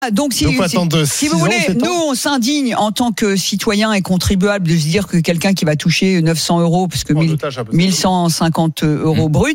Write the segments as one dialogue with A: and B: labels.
A: Donc, si vous voulez, nous, on s'indigne en tant que citoyen et contribuable de se dire que quelqu'un qui va toucher 900 €, parce que 1150 € bruts,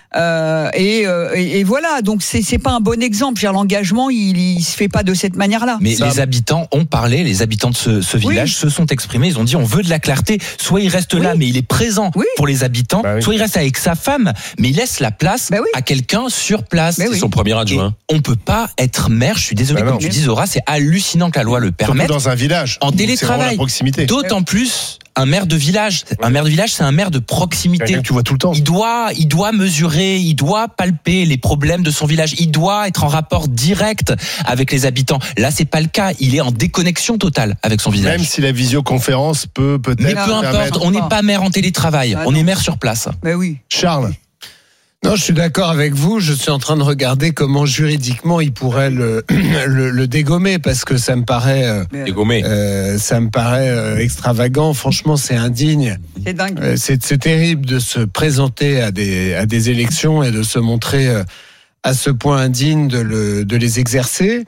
A: et voilà. Donc, c'est pas un bon exemple. L'engagement, il se fait pas de cette manière-là.
B: Mais les habitants ont parlé, les habitants de ce village se sont exprimés. Ils ont dit, on veut de la clarté. Soit il reste là, mais il est présent pour les habitants. Soit il reste avec sa femme, mais il laisse la place à quelqu'un sur place.
C: C'est son premier adjoint.
B: Et on peut pas être maire. Je suis désolé. Comme tu dis, Zora, c'est hallucinant que la loi le permette.
D: Surtout dans un village.
B: En télétravail. D'autant plus, un maire de village. Un maire de village, c'est un maire de proximité.
D: Quelqu'un que tu vois tout le temps.
B: Il doit mesurer, il doit palper les problèmes de son village. Il doit être en rapport direct avec les habitants. Là, c'est pas le cas. Il est en déconnexion totale avec son village.
D: Même si la visioconférence peut-être.
B: Mais peu importe, on n'est pas maire en télétravail. On est maire sur place.
A: Mais oui.
D: Charles.
C: Non, je suis d'accord avec vous. Je suis en train de regarder comment juridiquement il pourrait le dégommer, parce que ça me paraît extravagant. Franchement, c'est indigne.
A: C'est dingue.
C: C'est terrible de se présenter à des élections et de se montrer à ce point indigne de les exercer.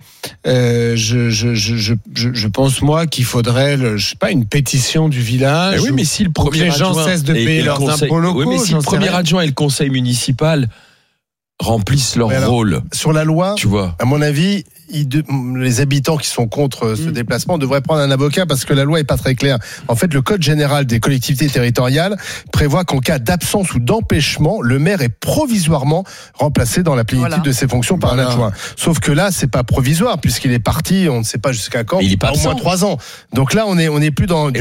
C: Je pense, moi, qu'il faudrait, une pétition du village.
E: Mais oui, mais si le premier
C: les gens cessent de payer leurs impôts locaux.
E: Oui, mais si le premier adjoint et le conseil municipal remplissent leur rôle.
D: Sur la loi,
E: tu vois,
D: à mon avis, les habitants qui sont contre ce déplacement devraient prendre un avocat, parce que la loi est pas très claire. En fait, le code général des collectivités territoriales prévoit qu'en cas d'absence ou d'empêchement, le maire est provisoirement remplacé dans la plénitude de ses fonctions par un adjoint. Sauf que là, c'est pas provisoire, puisqu'il est parti, on ne sait pas jusqu'à quand,
B: il est pas
D: au moins 3 ans. Donc là, on est plus dans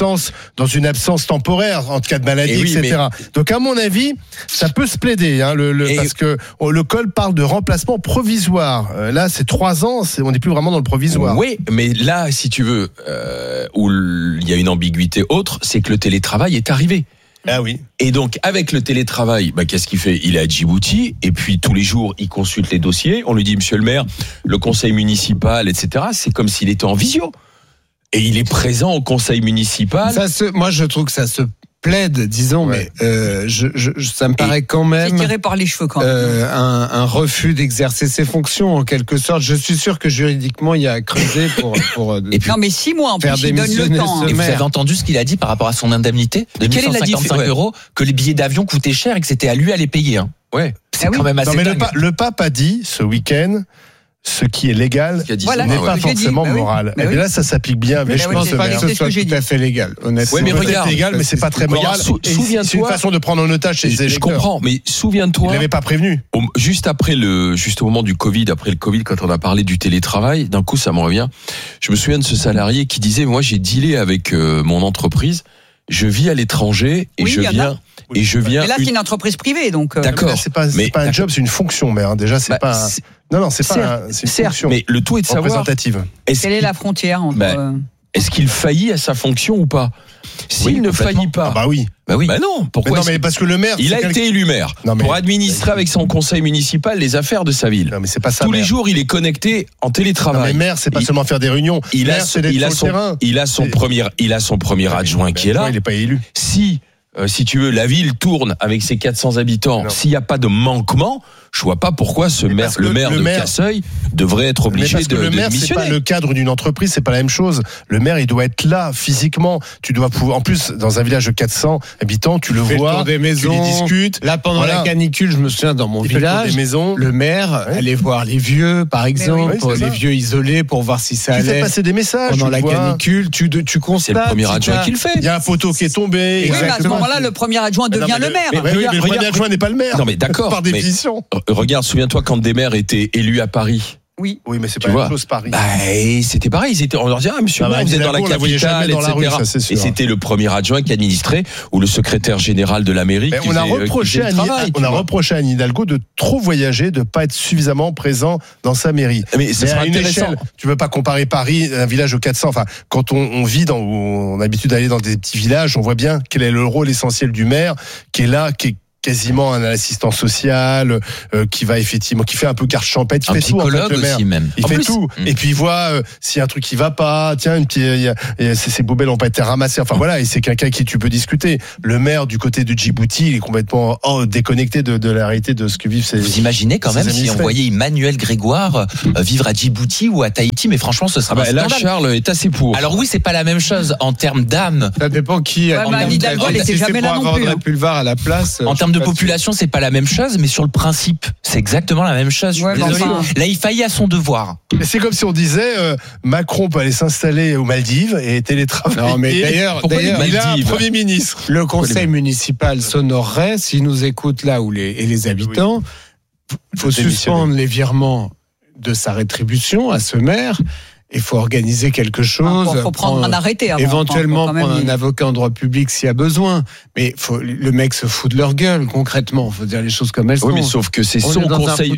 D: une absence temporaire en cas de maladie, etc. Donc à mon avis, ça peut se plaider, parce que le code parle de remplacement provisoire. Là, c'est 3 ans. On n'est plus vraiment dans le provisoire.
E: Oui, mais là, si tu veux, où il y a une ambiguïté autre, c'est que le télétravail est arrivé.
D: Ah oui.
E: Et donc, avec le télétravail, qu'est-ce qu'il fait ? Il est à Djibouti, et puis tous les jours, il consulte les dossiers. On lui dit, monsieur le maire, le conseil municipal, etc. C'est comme s'il était en visio. Et il est présent au conseil municipal.
C: Moi, je trouve que ça se plaide, disons, mais ça me paraît quand même
A: c'est tiré par les cheveux quand même.
C: Un refus d'exercer ses fonctions en quelque sorte. Je suis sûr que juridiquement il y a à creuser pour
A: et puis, non, mais 6 mois en plus, il donne le temps.
B: Et vous avez entendu ce qu'il a dit par rapport à son indemnité de 1155 €, que les billets d'avion coûtaient cher et que c'était à lui à les payer.
E: Ouais,
B: c'est quand même assez dingue.
D: Le pape a dit ce week-end, ce qui est légal n'est pas forcément moral. Et là, ça s'applique bien.
C: Mais je pense pas que ce soit tout à fait légal, honnêtement.
E: Oui, mais regarde,
D: c'est légal, mais c'est pas très moral.
E: Souviens-toi,
D: c'est une façon de prendre en otage ses électeurs.
E: Je comprends, mais souviens-toi.
D: Il n'avait pas prévenu.
E: Juste au moment du Covid, après le Covid, quand on a parlé du télétravail, d'un coup, ça me revient. Je me souviens de ce salarié qui disait, moi, j'ai dealé avec mon entreprise. Je vis à l'étranger et je viens.
A: Mais là, c'est une entreprise privée, donc.
E: D'accord.
D: C'est pas un job, c'est une fonction, mais déjà, c'est pas. Non, c'est pas. C'est une fonction.
E: Mais le tout est de savoir.
D: Représentative.
A: Quelle est la frontière entre.
E: Est-ce qu'il faillit à sa fonction ou pas ? S'il ne faillit pas.
D: Bah oui.
E: Bah non. Pourquoi ?
D: Mais parce que le maire.
E: Il a été élu maire pour administrer avec son conseil municipal les affaires de sa ville.
D: Non, mais c'est pas ça.
E: Tous les jours, il est connecté en télétravail.
D: Non, mais maire, c'est pas seulement faire des réunions. Il a son
E: premier adjoint qui est là.
D: Il n'est pas élu.
E: Si tu veux, la ville tourne avec ses 400 habitants. S'il n'y a pas de manquement, je vois pas pourquoi le maire de Casseuil devrait être obligé de
D: le maire, c'est pas le cadre d'une entreprise, c'est pas la même chose. Le maire, il doit être là physiquement. Tu dois pouvoir, en plus, dans un village de 400 habitants, tu le vois,
C: des maisons,
D: tu les discutes.
C: Là, pendant la canicule, je me souviens dans mon village, le maire allait voir les vieux, par exemple, les vieux isolés, pour voir si ça allait.
D: Tu fais passer des messages.
C: Pendant la canicule, tu constates.
E: C'est le premier adjoint qui le fait.
D: Il y a un poteau qui est tombé.
A: Oui, mais à ce moment-là, le premier adjoint devient le maire.
D: Mais le premier adjoint n'est pas le maire.
E: Non, mais d'accord.
D: Par définition.
E: Regarde, souviens-toi quand des maires étaient élus à Paris.
A: Oui,
D: mais c'est pas la même chose, Paris.
E: C'était pareil. On leur disait, monsieur le maire, vous êtes dans la capitale, etc. Et c'était le premier adjoint qui administrait, ou le secrétaire général de la mairie.
D: On a reproché à Anne Hidalgo de trop voyager, de pas être suffisamment présent dans sa mairie.
E: Mais ça sera intéressant.
D: Tu veux pas comparer Paris, un village de 400. Enfin, quand on vit on a l'habitude d'aller dans des petits villages, on voit bien quel est le rôle essentiel du maire, qui est là, qui quasiment un assistant social, qui va effectivement, qui fait un peu carte champêtre,
B: un
D: fait tout, en fait, le maire.
B: Aussi même.
D: Il fait tout. Et puis il voit s'il y a un truc qui va pas, tiens, ces poubelles n'ont pas été ramassées. Enfin voilà, et c'est quelqu'un qui tu peux discuter. Le maire du côté de Djibouti, il est complètement déconnecté de la réalité de ce que vivent ses.
B: Vous imaginez quand même si on voyait Emmanuel Grégoire vivre à Djibouti ou à Tahiti, mais franchement ce serait un scandale.
E: Là Charles est assez pour.
B: Alors oui, c'est pas la même chose en termes d'âme.
C: Ça dépend qui.
A: Elle était jamais là non plus.
C: Pulvar à la place.
B: En termes de population, c'est pas la même chose, mais sur le principe, c'est exactement la même chose.
A: Ouais,
B: là, il faillit à son devoir.
D: C'est comme si on disait Macron peut aller s'installer aux Maldives et télétravailler.
C: Non, mais d'ailleurs,
D: il a un Premier ministre.
C: Le conseil municipal s'honorerait s'il nous écoute là où les habitants. Il faut suspendre les virements de sa rétribution à ce maire. Il faut organiser quelque chose.
A: Il faut prendre un arrêté avant.
C: Éventuellement prendre un avocat en droit public s'il y a besoin. Mais le mec se fout de leur gueule, concrètement. Il faut dire les choses comme elles sont.
E: Oui, mais sauf que c'est son conseil,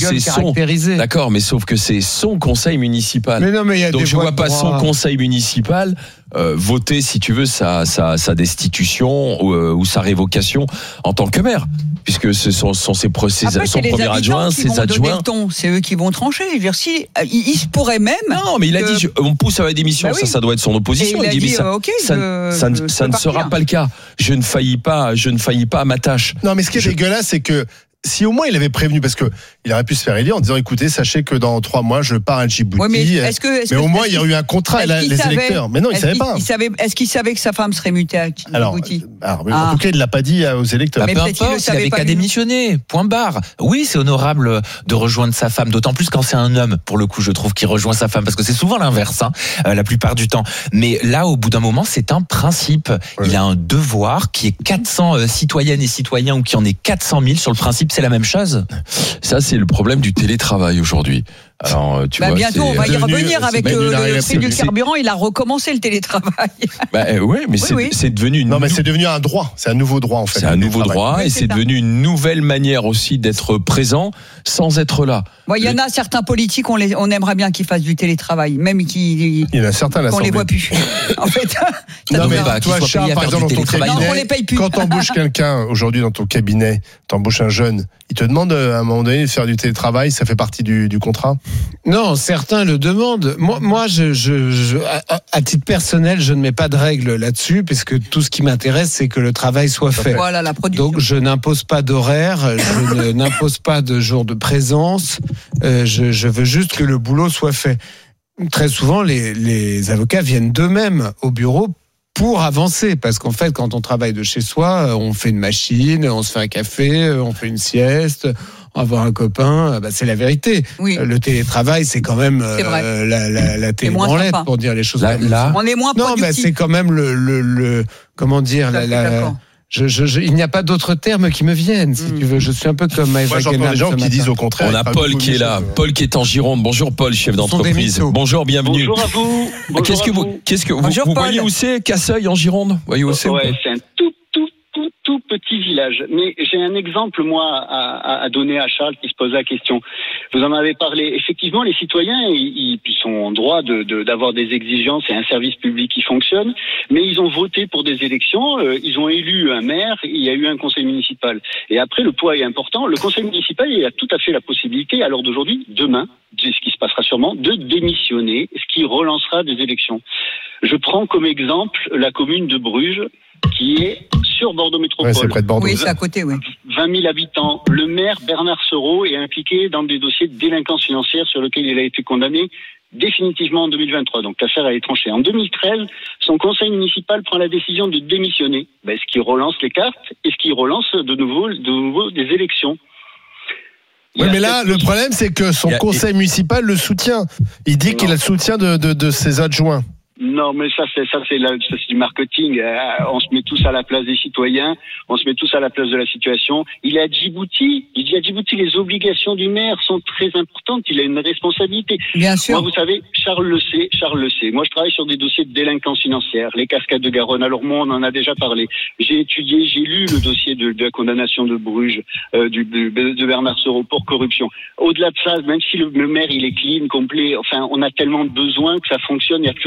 E: D'accord, mais sauf que c'est son conseil municipal.
C: Mais non, mais il y a
E: donc je vois pas son conseil municipal voter, si tu veux, sa destitution ou sa révocation en tant que maire. Puisque ce sont son premier adjoint, ses adjoints.
A: C'est eux qui vont trancher. Je veux dire, il se pourrait même.
E: Non, mais il a dit, on pousse à la démission. Bah oui. Ça doit être son opposition.
A: Il a dit,
E: ça ne sera pas le cas. Je ne faillis pas à ma tâche.
D: Non, mais ce qui est dégueulasse, c'est que si au moins il avait prévenu, parce que il aurait pu se faire élire en disant écoutez, sachez que dans 3 mois je pars à Djibouti.
A: Ouais, mais
D: au moins il y aurait eu un contrat les électeurs. Mais non, il savait pas.
A: Est-ce qu'il savait que sa femme serait mutée à Djibouti?
D: En tout cas, il l'a pas dit aux électeurs.
B: Mais peu importe, il avait qu'à démissionner. Point barre. Oui, c'est honorable de rejoindre sa femme, d'autant plus quand c'est un homme. Pour le coup, je trouve qu'il rejoint sa femme parce que c'est souvent l'inverse, la plupart du temps. Mais là, au bout d'un moment, c'est un principe. Ouais. Il a un devoir qui est 400 citoyennes et citoyens ou qui en est 400 000 sur le principe. C'est la même chose.
E: Ça, c'est le problème du télétravail aujourd'hui. Alors, tu vois,
A: bientôt, on va y revenir avec le prix du carburant. Il a recommencé le télétravail.
E: Oui, mais c'est devenu.
D: Non, mais c'est devenu un droit. C'est un nouveau droit, en fait.
E: C'est un nouveau droit et c'est devenu une nouvelle manière aussi d'être présent sans être là.
A: Il y en a certains politiques, on aimerait bien qu'ils fassent du télétravail, même
D: il y en a certains
A: qu'on les voit plus. En fait,
D: non, mais toi, Charles, par exemple, dans ton cabinet,
A: on les paye plus.
D: quand t'embauches quelqu'un aujourd'hui dans ton cabinet, t'embauches un jeune, il te demande à un moment donné de faire du télétravail, ça fait partie du contrat?
C: Non, certains le demandent. Moi, à titre personnel, je ne mets pas de règles là-dessus, puisque tout ce qui m'intéresse, c'est que le travail soit fait.
A: Voilà, la production.
C: Donc, je n'impose pas d'horaire, je n'impose pas de jour de présence. Je veux juste que le boulot soit fait. Très souvent, les avocats viennent d'eux-mêmes au bureau pour avancer, parce qu'en fait, quand on travaille de chez soi, on fait une machine, on se fait un café, on fait une sieste, on va voir un copain, c'est la vérité.
A: Oui.
C: Le télétravail, c'est quand même la télé-branlette, pour dire les choses comme ça.
A: On est moins productif.
C: Non, c'est quand même le comment dire, il n'y a pas d'autres termes qui me viennent, si tu veux. Je suis un peu comme Maëva Guénard.
D: J'entends des gens qui disent au contraire.
E: On a Paul qui est là. Paul qui est en Gironde. Bonjour Paul, chef d'entreprise. Bonjour, bienvenue.
F: Bonjour à vous.
E: Qu'est-ce que vous voyez où c'est? Casseuil en Gironde? Voyez où c'est?
F: Ouais, c'est un tout petit village. Mais j'ai un exemple, moi, à donner à Charles qui se pose la question. Vous en avez parlé. Effectivement, les citoyens, ils sont en droit d'avoir des exigences et un service public qui fonctionne, mais ils ont voté pour des élections, ils ont élu un maire, il y a eu un conseil municipal. Et après, le poids est important. Le conseil municipal, il a tout à fait la possibilité, à l'heure d'aujourd'hui, demain, c'est ce qui se passera sûrement, de démissionner, ce qui relancera des élections. Je prends comme exemple la commune de Bruges, qui est sur Bordeaux Métropole.
D: Ouais, c'est près de Bordeaux.
A: Oui, c'est à côté, oui.
F: 20 000 habitants. Le maire Bernard Sereau est impliqué dans des dossiers de délinquance financière sur lesquels il a été condamné définitivement en 2023. Donc l'affaire a été tranchée. En 2013, son conseil municipal prend la décision de démissionner, ce qui relance les cartes et ce qui relance de nouveau des élections.
D: Oui, mais là, le problème, c'est que son conseil municipal le soutient. Il dit qu'il a le soutien de ses adjoints.
F: Non, mais ça c'est du marketing. On se met tous à la place des citoyens, on se met tous à la place de la situation. Il est à Djibouti. Il dit à Djibouti, les obligations du maire sont très importantes. Il a une responsabilité.
A: Bien sûr.
F: Moi, vous savez, Charles le sait. Moi, je travaille sur des dossiers de délinquance financière, les cascades de Garonne. Alors moi, on en a déjà parlé. J'ai lu le dossier de la condamnation de Bruges, de Bernard Sereau pour corruption. Au-delà de ça, même si le maire il est clean, complet, enfin, on a tellement de besoins que ça fonctionne, il n'y a plus rien. Vous savez.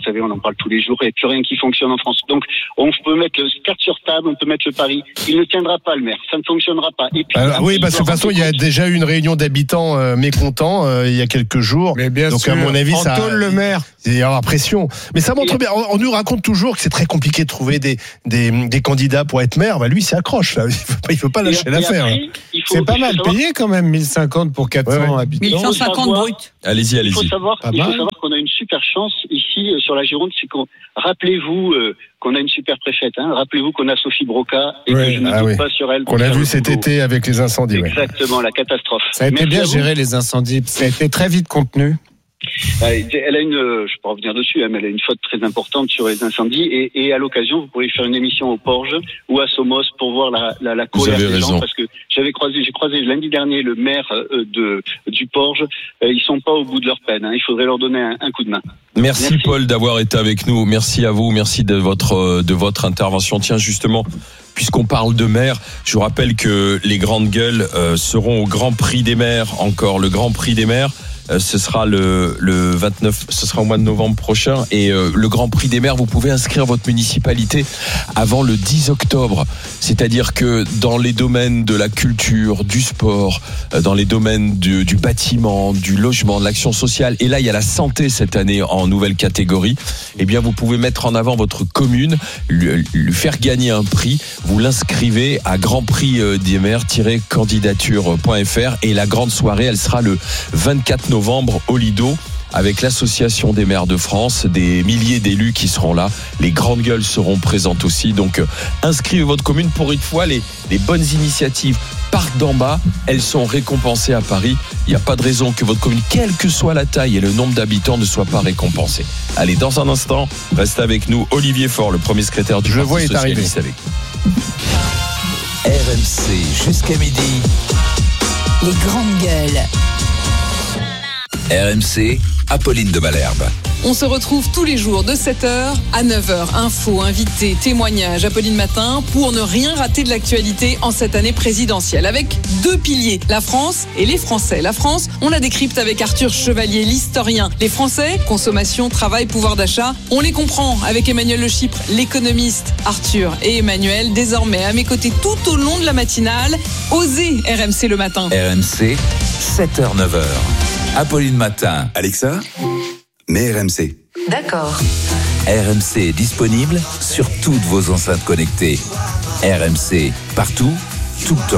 F: savez, on en parle tous les jours, il n'y a plus rien qui fonctionne en France. Donc, on peut mettre le carte sur table, on peut mettre le pari. Il ne tiendra pas le maire, ça ne fonctionnera pas. Et puis,
D: oui, parce que de toute façon, il y a déjà eu une réunion d'habitants mécontents il y a quelques jours.
C: Mais bien
D: donc,
C: sûr,
D: à mon avis, ça
C: le maire.
D: Il va y avoir pression. Mais ça montre bien. On nous raconte toujours que c'est très compliqué de trouver des candidats pour être maire. Bah, lui, il s'accroche, là. Il ne faut pas lâcher l'affaire.
C: C'est pas mal payé quand même, 1050 pour 400 habitants.
A: 1150 brut.
E: Allez-y.
F: Il faut savoir qu'on a une super chance ici sur la Gironde, c'est rappelez-vous qu'on a une super préfète. Rappelez-vous qu'on a Sophie Broca et que je ne doute pas sur elle.
D: Qu'on a vu cet été avec les incendies.
F: Exactement, la catastrophe.
C: Ça a été bien géré les incendies. Ça a été très vite contenu.
F: Elle a je peux revenir dessus, mais elle a une faute très importante sur les incendies et à l'occasion, vous pourriez faire une émission au Porge ou à Somos pour voir la colère des gens, parce que j'ai croisé lundi dernier le maire du Porge. Ils sont pas au bout de leur peine. Il faudrait leur donner un coup de main.
E: Merci Paul d'avoir été avec nous. Merci à vous. Merci de votre intervention. Tiens, justement, puisqu'on parle de maires, je vous rappelle que les grandes gueules seront au Grand Prix des maires. Encore le Grand Prix des maires. Ce sera le 29, ce sera au mois de novembre prochain. Et le Grand Prix des maires, vous pouvez inscrire votre municipalité avant le 10 octobre. C'est-à-dire que dans les domaines de la culture, du sport, dans les domaines du bâtiment, du logement, de l'action sociale, et là il y a la santé cette année en nouvelle catégorie, eh bien vous pouvez mettre en avant votre commune, lui faire gagner un prix. Vous l'inscrivez à grandprixdesmaires-candidature.fr et la grande soirée, elle sera le 24 novembre au Lido, avec l'Association des maires de France, des milliers d'élus qui seront là. Les grandes gueules seront présentes aussi. Donc, inscrivez votre commune. Pour une fois, les bonnes initiatives partent d'en bas. Elles sont récompensées à Paris. Il n'y a pas de raison que votre commune, quelle que soit la taille et le nombre d'habitants, ne soit pas récompensée. Allez, dans un instant, restez avec nous. Olivier Faure, le premier secrétaire du Parti Socialiste, avec nous.
G: RMC jusqu'à midi.
H: Les grandes gueules.
G: RMC, Apolline de Malherbe.
I: On se retrouve tous les jours de 7h à 9h. Infos, invités, témoignages, Apolline Matin, pour ne rien rater de l'actualité en cette année présidentielle. Avec deux piliers, la France et les Français. La France, on la décrypte avec Arthur Chevalier, l'historien. Les Français, consommation, travail, pouvoir d'achat, on les comprend avec Emmanuel Le Chypre, l'économiste. Arthur et Emmanuel, désormais à mes côtés tout au long de la matinale. Osez RMC le matin.
G: RMC, 7h, 9h. Apolline Matin.
J: Alexa, mets RMC.
H: D'accord.
G: RMC est disponible sur toutes vos enceintes connectées. RMC, partout, tout le temps.